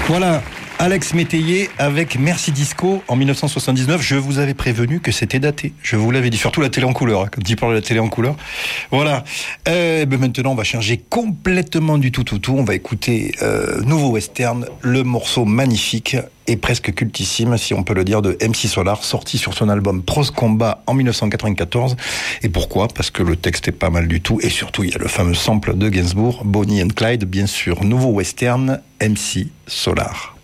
Voilà, Alex Métayer avec Merci Disco en 1979. Je vous avais prévenu que c'était daté. Je vous l'avais dit, surtout la télé en couleur. Hein, quand il parle de la télé en couleur. Voilà. Maintenant, on va changer complètement du tout. On va écouter nouveau western, le morceau magnifique et presque cultissime, si on peut le dire, de MC Solar, sorti sur son album Prose Combat en 1994. Et pourquoi ? Parce que le texte est pas mal du tout. Et surtout, il y a le fameux sample de Gainsbourg, Bonnie and Clyde, bien sûr. Nouveau western, MC Solar.